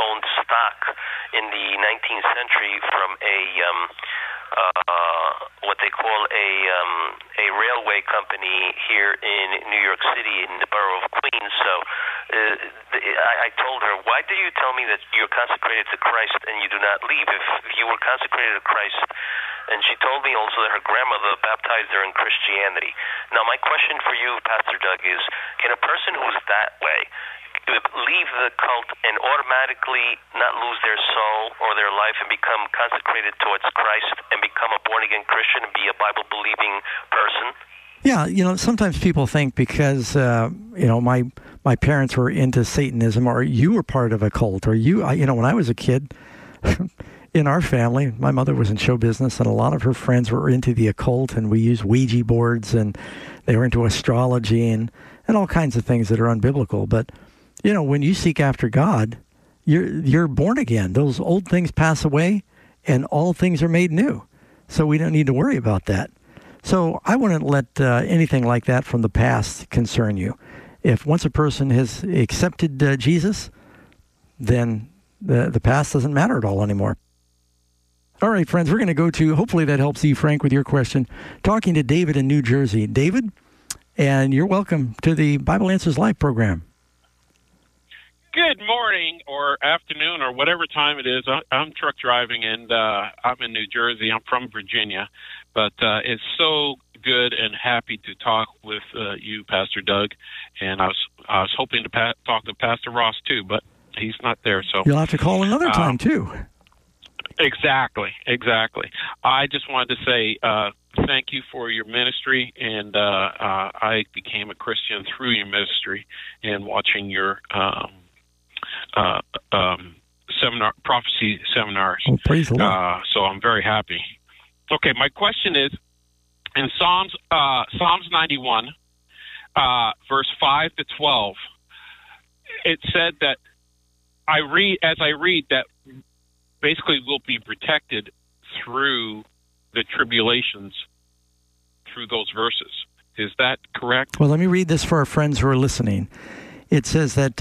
owned stock in the 19th century from what they call a railway company here in New York City in the borough of Queens. So I told her, why do you tell me that you're consecrated to Christ and you do not leave if you were consecrated to Christ? And she told me also that her grandmother baptized her in Christianity. Now, my question for you, Pastor Doug, is can a person who is that way leave the cult and automatically not lose their soul or their life and become consecrated towards Christ and become a born-again Christian and be a Bible-believing person? Yeah, sometimes people think because, my parents were into Satanism or you were part of a cult or when I was a kid, in our family, my mother was in show business and a lot of her friends were into the occult and we used Ouija boards and they were into astrology and all kinds of things that are unbiblical. But when you seek after God, you're born again. Those old things pass away, and all things are made new. So we don't need to worry about that. So I wouldn't let anything like that from the past concern you. If once a person has accepted Jesus, then the past doesn't matter at all anymore. All right, friends, we're going to go to, hopefully that helps you, Frank, with your question, talking to David in New Jersey. David, and you're welcome to the Bible Answers Live program. Good morning or afternoon or whatever time it is. I'm truck driving, and I'm in New Jersey. I'm from Virginia. But it's so good and happy to talk with you, Pastor Doug. And I was hoping to talk to Pastor Ross, too, but he's not there. So you'll have to call another time, too. Exactly. I just wanted to say thank you for your ministry, and I became a Christian through your ministry and watching your prophecy seminars. Oh, praise the Lord. So I'm very happy. Okay, my question is in Psalms 91, verse 5 to 12. It said that I read that basically we'll be protected through the tribulations through those verses. Is that correct? Well, let me read this for our friends who are listening. It says that,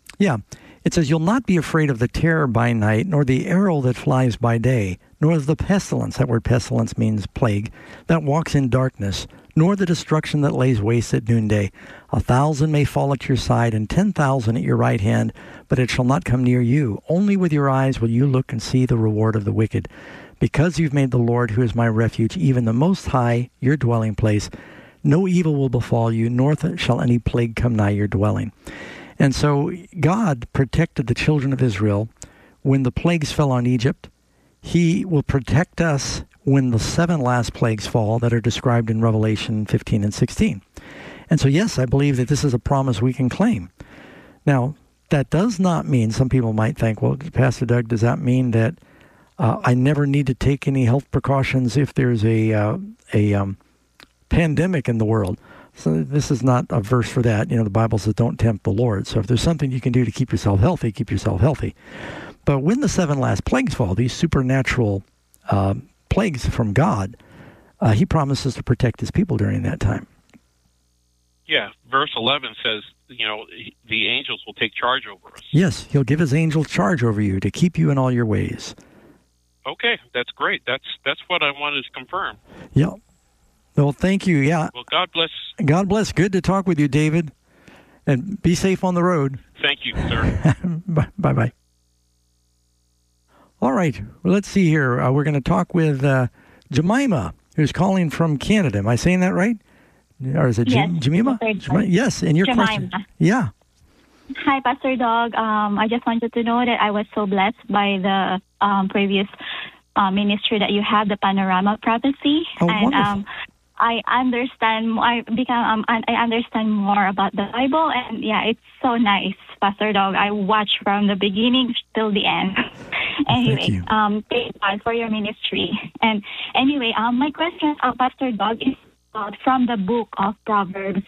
it says, "You'll not be afraid of the terror by night, nor the arrow that flies by day, nor of the pestilence," that word pestilence means plague, "that walks in darkness, nor the destruction that lays waste at noonday. 1,000 may fall at your side, and 10,000 at your right hand, but it shall not come near you. Only with your eyes will you look and see the reward of the wicked. Because you've made the Lord, who is my refuge, even the Most High, your dwelling place, no evil will befall you, nor shall any plague come nigh your dwelling." And so God protected the children of Israel when the plagues fell on Egypt. He will protect us when the 7 last plagues fall that are described in Revelation 15 and 16. And so, yes, I believe that this is a promise we can claim. Now, that does not mean, some people might think, well, Pastor Doug, does that mean that I never need to take any health precautions if there's a pandemic in the world? So this is not a verse for that. The Bible says don't tempt the Lord. So if there's something you can do to keep yourself healthy, keep yourself healthy. But when the 7 last plagues fall, these supernatural plagues from God, he promises to protect his people during that time. Yeah, verse 11 says, the angels will take charge over us. Yes, he'll give his angels charge over you to keep you in all your ways. Okay, that's great. That's what I wanted to confirm. Yeah. Well, thank you. Yeah. Well, God bless. God bless. Good to talk with you, David. And be safe on the road. Thank you, sir. Bye-bye. All right. Well, let's see here. We're going to talk with Jemima, who's calling from Canada. Am I saying that right? Or is it Jemima? Yes. And your Jemima. question? Yeah. Hi, Pastor Doug. I just wanted to know that I was so blessed by the previous ministry that you have, the Panorama Prophecy. Oh, wonderful. I understand more about the Bible, and it's so nice, Pastor Doug. I watch from the beginning till the end. Anyway, thank God for your ministry. And anyway, my question, Pastor Doug, is from the book of Proverbs,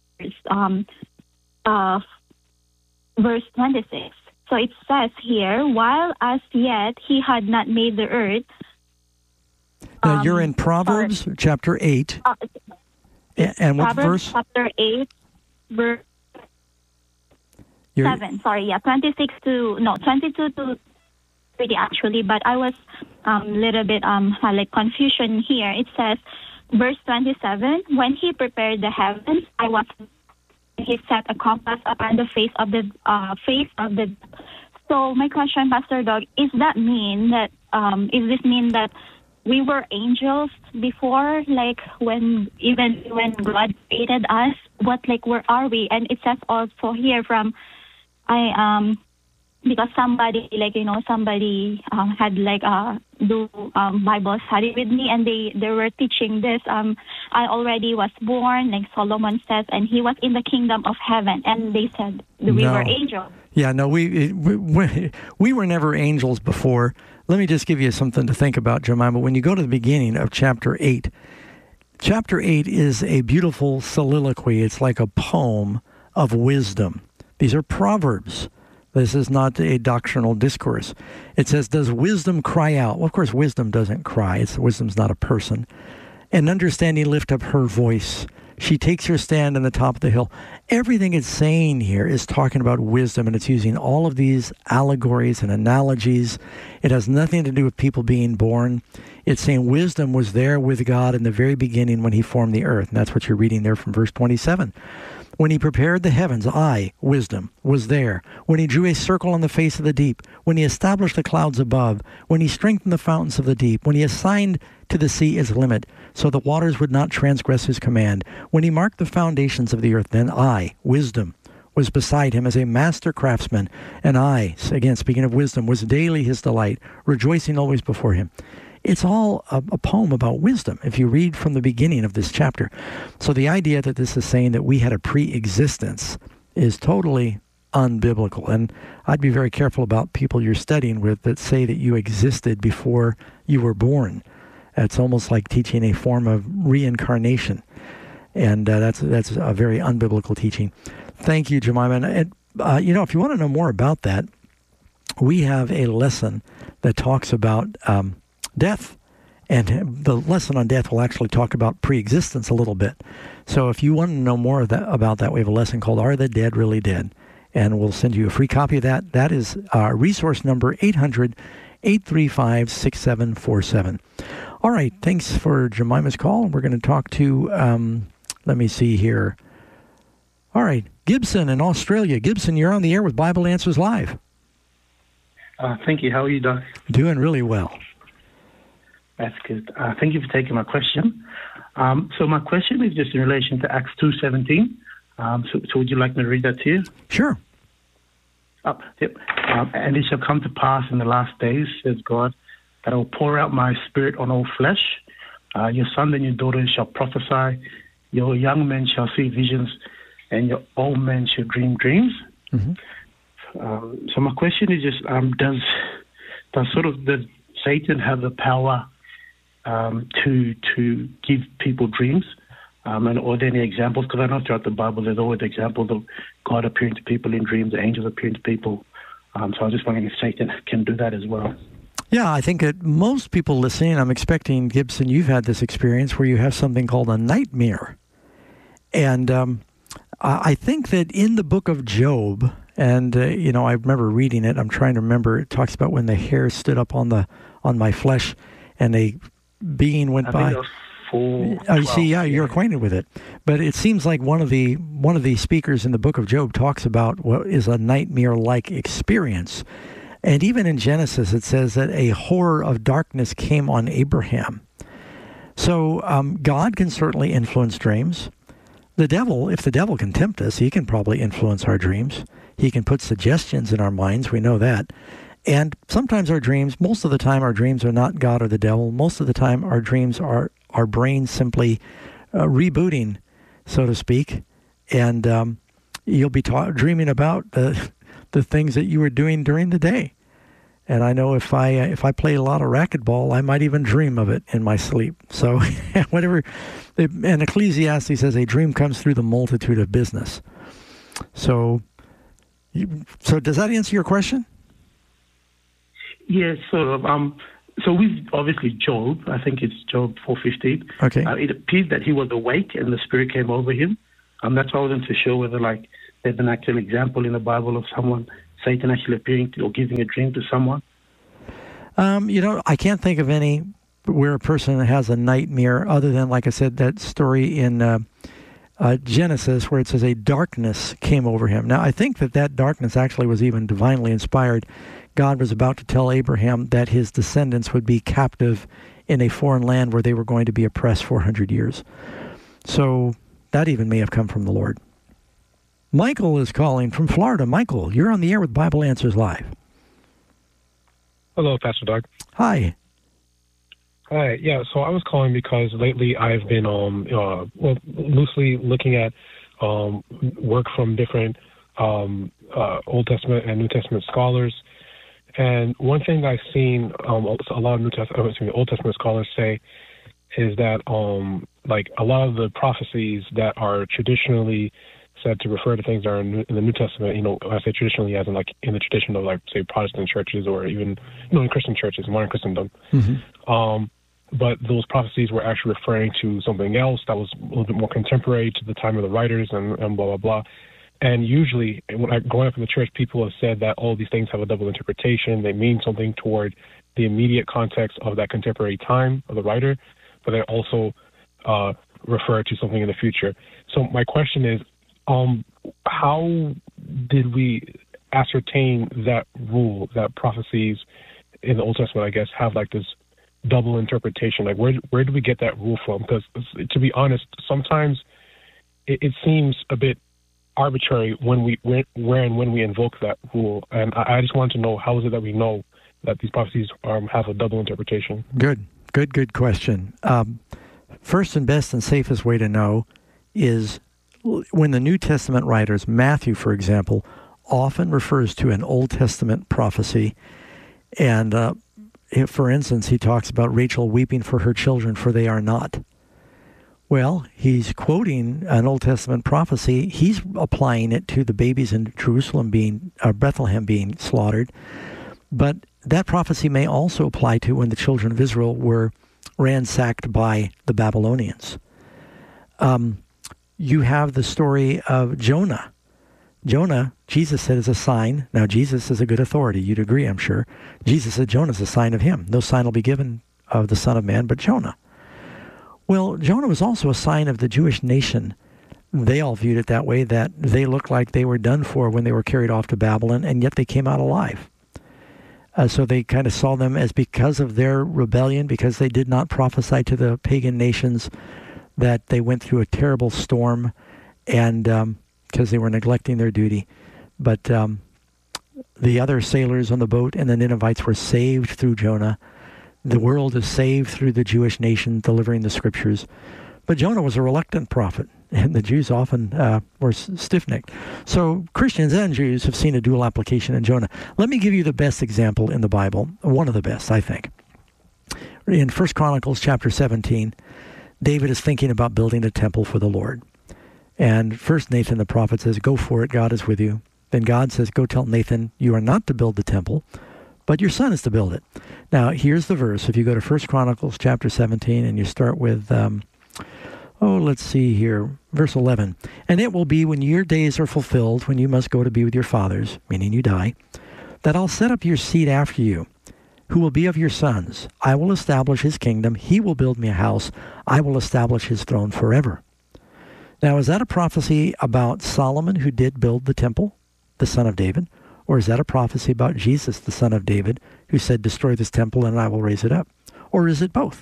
verse 26. So it says here, while as yet he had not made the earth. Now you're in Proverbs chapter 8. And what Proverbs verse? Chapter 8, verse. 7. Sorry, yeah, 22 to 30 actually. But I was little bit like confusion here. It says, verse 27. When he prepared the heavens, he set a compass upon the face of the So my question, Pastor Doug, is this mean that we were angels before, like when God created us? Where are we? And it says also here because somebody had do Bible study with me, and they were teaching this. I already was born, like Solomon says, and he was in the kingdom of heaven, and they said we were angels. Yeah, no, we were never angels before. Let me just give you something to think about, Jemima. When you go to the beginning of chapter 8 is a beautiful soliloquy. It's like a poem of wisdom. These are proverbs. This is not a doctrinal discourse. It says, does wisdom cry out? Well, of course, wisdom doesn't cry. Wisdom's not a person. And understanding lift up her voice. She takes her stand on the top of the hill. Everything it's saying here is talking about wisdom, and it's using all of these allegories and analogies. It has nothing to do with people being born. It's saying wisdom was there with God in the very beginning when he formed the earth. And that's what you're reading there from verse 27. When he prepared the heavens, wisdom, was there. When he drew a circle on the face of the deep, when he established the clouds above, when he strengthened the fountains of the deep, when he assigned to the sea its limit, so the waters would not transgress his command, when he marked the foundations of the earth, then wisdom, was beside him as a master craftsman, and again speaking of wisdom, was daily his delight, rejoicing always before him. It's all a poem about wisdom, if you read from the beginning of this chapter. So the idea that this is saying that we had a pre-existence is totally unbiblical. And I'd be very careful about people you're studying with that say that you existed before you were born. It's almost like teaching a form of reincarnation. And that's a very unbiblical teaching. Thank you, Jemima. And if you want to know more about that, we have a lesson that talks about death, and the lesson on death will actually talk about pre-existence a little bit. So if you want to know more about that, we have a lesson called Are the Dead Really Dead? And we'll send you a free copy of that. That is resource number 800-835-6747. All right, thanks for Jemima's call. We're going to talk to, let me see here. All right, Gibson in Australia. Gibson, you're on the air with Bible Answers Live. Thank you. How are you, Doc? Doing really well. That's good. Thank you for taking my question. So my question is just in relation to Acts 2:17. So would you like me to read that to you? Sure. Yep. And it shall come to pass in the last days, says God, that I will pour out my spirit on all flesh. Your son and your daughters shall prophesy. Your young men shall see visions, and your old men shall dream dreams. Mm-hmm. So my question is just, does Satan have the power to give people dreams? And are there any examples? Because I know throughout the Bible there's always examples of God appearing to people in dreams, angels appearing to people. So I was just wondering if Satan can do that as well. Yeah, I think that most people listening, I'm expecting, Gibson, you've had this experience where you have something called a nightmare. And I think that in the book of Job, and I remember reading it, I'm trying to remember, it talks about when the hair stood up on my flesh and a being went by. You're acquainted with it. But it seems like one of the speakers in the book of Job talks about what is a nightmare-like experience. And even in Genesis, it says that a horror of darkness came on Abraham. So God can certainly influence dreams. The devil, if the devil can tempt us, he can probably influence our dreams. He can put suggestions in our minds. We know that. And sometimes most of the time our dreams are not God or the devil. Most of the time our dreams are our brain simply rebooting, so to speak. And you'll be dreaming about the things that you were doing during the day. And I know if I play a lot of racquetball, I might even dream of it in my sleep. So whatever. And Ecclesiastes says a dream comes through the multitude of business. So does that answer your question? Yes. So with obviously Job, I think it's Job 4:15. Okay. It appears that he was awake and the Spirit came over him. That's why I wasn't too sure whether there there's an actual example in the Bible of Satan actually appearing to or giving a dream to someone? I can't think of any where a person has a nightmare other than, like I said, that story in Genesis where it says a darkness came over him. Now, I think that darkness actually was even divinely inspired. God was about to tell Abraham that his descendants would be captive in a foreign land where they were going to be oppressed 400 years. So that even may have come from the Lord. Michael is calling from Florida. Michael, you're on the air with Bible Answers Live. Hello, Pastor Doug. Hi. Hi. Yeah, so I was calling because lately I've been loosely looking at work from different Old Testament and New Testament scholars. And one thing I've seen a lot of Old Testament scholars say is that like a lot of the prophecies that are traditionally said to refer to things that are in the New Testament, I say traditionally as in like in the tradition of like, say, Protestant churches or even, in Christian churches, modern Christendom. Mm-hmm. But those prophecies were actually referring to something else that was a little bit more contemporary to the time of the writers and blah, blah, blah. And usually, growing up in the church, people have said that all these things have a double interpretation. They mean something toward the immediate context of that contemporary time of the writer, but they also refer to something in the future. So my question is, how did we ascertain that rule, that prophecies in the Old Testament, I guess, have like this double interpretation? Like, where do we get that rule from? Because, to be honest, sometimes it seems a bit arbitrary when we invoke that rule. And I just want to know, how is it that we know that these prophecies have a double interpretation? Good question. First and best and safest way to know is when the New Testament writers, Matthew, for example, often refers to an Old Testament prophecy. And for instance, he talks about Rachel weeping for her children, for they are not. Well, he's quoting an Old Testament prophecy. He's applying it to the babies in Jerusalem Bethlehem being slaughtered. But that prophecy may also apply to when the children of Israel were ransacked by the Babylonians. You have the story of Jonah. Jonah, Jesus said, is a sign. Now, Jesus is a good authority. You'd agree, I'm sure. Jesus said Jonah's a sign of him. No sign will be given of the Son of Man but Jonah. Well, Jonah was also a sign of the Jewish nation. They all viewed it that way, that they looked like they were done for when they were carried off to Babylon, and yet they came out alive. So they kind of saw them as, because of their rebellion, because they did not prophesy to the pagan nations, that they went through a terrible storm, and because they were neglecting their duty. But the other sailors on the boat and the Ninevites were saved through Jonah. The world is saved through the Jewish nation delivering the scriptures. But Jonah was a reluctant prophet, and the Jews often were stiff-necked. So Christians and Jews have seen a dual application in Jonah. Let me give you the best example in the Bible, one of the best, I think. In 1 Chronicles chapter 17, David is thinking about building a temple for the Lord. And first Nathan the prophet says, "Go for it, God is with you." Then God says, "Go tell Nathan, you are not to build the temple, but your son is to build it." Now, here's the verse. If you go to 1 Chronicles chapter 17 and you start with, let's see here, verse 11. "And it will be when your days are fulfilled, when you must go to be with your fathers," meaning you die, "that I'll set up your seed after you, who will be of your sons. I will establish his kingdom. He will build me a house. I will establish his throne forever." Now, is that a prophecy about Solomon, who did build the temple, the son of David? Or is that a prophecy about Jesus, the son of David, who said, "Destroy this temple and I will raise it up"? Or is it both?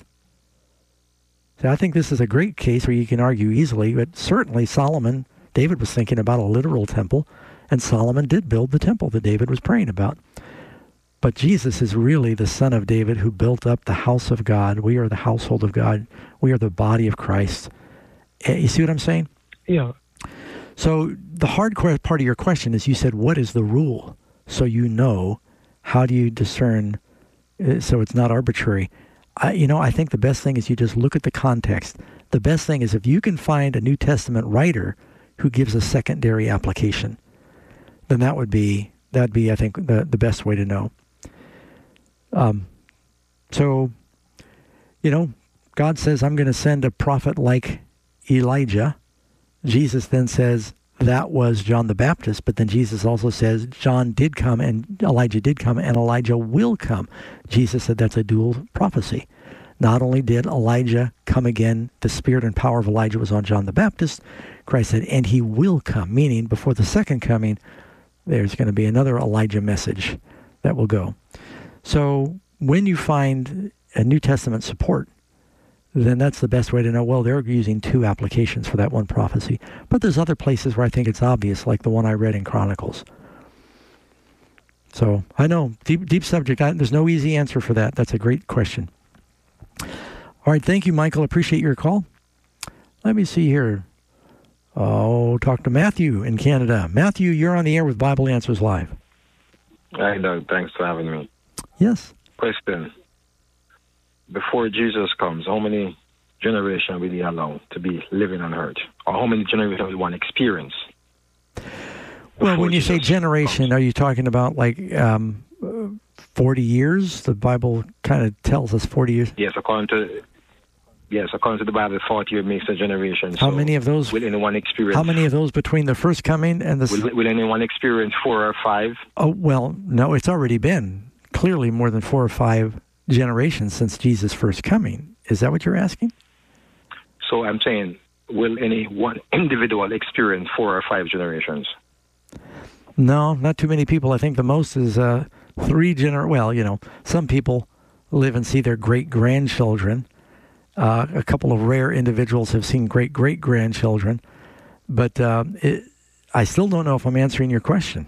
So I think this is a great case where you can argue easily, but certainly David was thinking about a literal temple, and Solomon did build the temple that David was praying about. But Jesus is really the son of David who built up the house of God. We are the household of God. We are the body of Christ. You see what I'm saying? Yeah. So the hard part of your question is, you said, what is the rule? So you know, how do you discern so it's not arbitrary? I think the best thing is you just look at the context. The best thing is if you can find a New Testament writer who gives a secondary application, then that'd be, I think, the best way to know. So, God says, "I'm going to send a prophet like Elijah." Jesus then says, that was John the Baptist, but then Jesus also says John did come and Elijah did come and Elijah will come. Jesus said that's a dual prophecy. Not only did Elijah come again, the spirit and power of Elijah was on John the Baptist, Christ said, and he will come, meaning before the second coming, there's going to be another Elijah message that will go. So when you find a New Testament support, then that's the best way to know, well, they're using two applications for that one prophecy. But there's other places where I think it's obvious, like the one I read in Chronicles. So I know, deep subject. There's no easy answer for that. That's a great question. All right, thank you, Michael. Appreciate your call. Let me see here. Oh, talk to Matthew in Canada. Matthew, you're on the air with Bible Answers Live. Hi, Doug. Thanks for having me. Yes. Question. Before Jesus comes, how many generations will he allow to be living on earth? Or how many generations will one experience? Well, when you say generation, are you talking about like 40 years? The Bible kind of tells us 40 years. Yes, according to the Bible, 40 years makes a generation. How many of those? Will anyone experience? How many of those between the first coming and the? Will anyone experience 4 or 5? Oh well, no. It's already been clearly more than 4 or 5 generations since Jesus' first coming. Is that what you're asking? So I'm saying, will any one individual experience 4 or 5 generations? No, not too many people. I think the most is 3 Well, some people live and see their great-grandchildren. A couple of rare individuals have seen great-great-grandchildren. But I still don't know if I'm answering your question.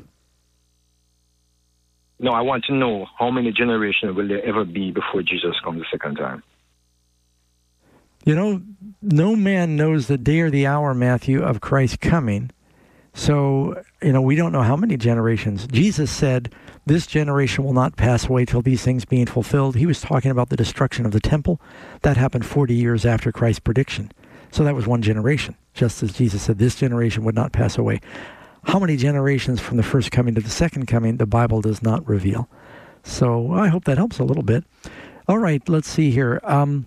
No, I want to know how many generations will there ever be before Jesus comes the second time? No man knows the day or the hour, Matthew, of Christ's coming. So, we don't know how many generations. Jesus said, this generation will not pass away till these things being fulfilled. He was talking about the destruction of the temple. That happened 40 years after Christ's prediction. So that was one generation, just as Jesus said, this generation would not pass away. How many generations from the first coming to the second coming, the Bible does not reveal. So I hope that helps a little bit. All right, let's see here.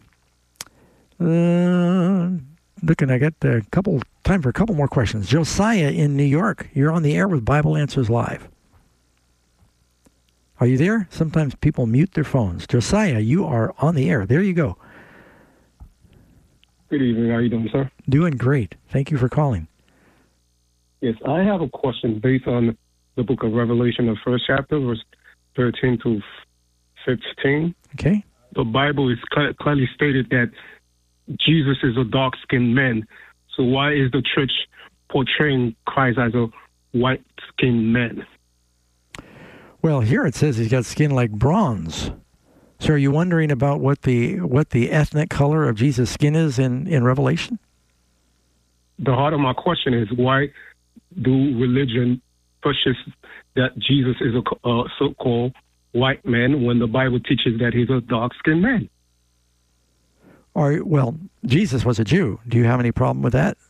Looking, I got time for a couple more questions. Josiah in New York, you're on the air with Bible Answers Live. Are you there? Sometimes people mute their phones. Josiah, you are on the air. There you go. Good evening. How are you doing, sir? Doing great. Thank you for calling. Yes, I have a question based on the book of Revelation, the first chapter, verse 13 to 15. Okay. The Bible is clearly stated that Jesus is a dark-skinned man. So why is the church portraying Christ as a white-skinned man? Well, here it says he's got skin like bronze. So are you wondering about what the ethnic color of Jesus' skin is in Revelation? The heart of my question is, why do religion pushes that Jesus is a so-called white man when the Bible teaches that he's a dark-skinned man? Well, Jesus was a Jew. Do you have any problem with that?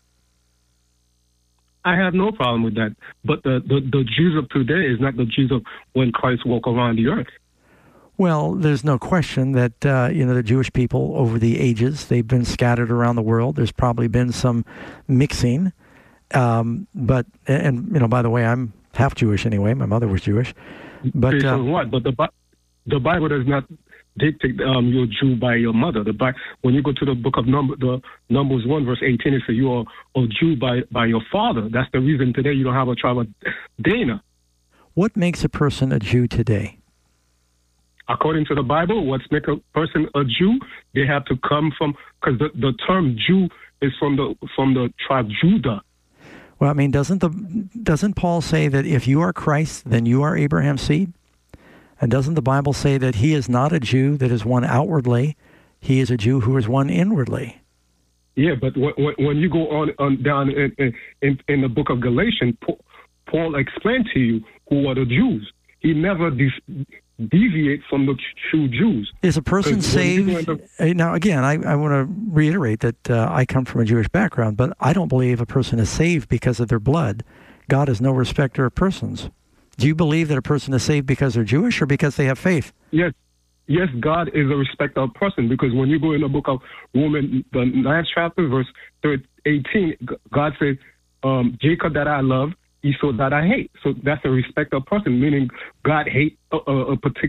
I have no problem with that. But the Jews of today is not the Jews of when Christ walked around the earth. Well, there's no question that, the Jewish people over the ages, they've been scattered around the world. There's probably been some mixing. By the way, I'm half Jewish anyway. My mother was Jewish. But based on what? But the Bible does not dictate you're Jew by your mother. When you go to the book of Numbers 1, verse 18, it says you are a Jew by your father. That's the reason today you don't have a tribe of Dana. What makes a person a Jew today? According to the Bible, what's make a person a Jew, they have to come from, because the term Jew is from the tribe Judah. Well, I mean, doesn't Paul say that if you are Christ, then you are Abraham's seed? And doesn't the Bible say that he is not a Jew that is one outwardly, he is a Jew who is one inwardly? Yeah, but when you go on down in the book of Galatians, Paul explained to you who are the Jews. He never deviate from the true Jews. Is a person saved? Now, again, I want to reiterate that I come from a Jewish background, but I don't believe a person is saved because of their blood. God is no respecter of persons. Do you believe that a person is saved because they're Jewish or because they have faith? Yes, God is a respecter of person, because when you go in the book of Romans, the 9th chapter, verse 18, God says, Jacob that I love, Esau that I hate. So that's a respect of person, meaning God hates a particular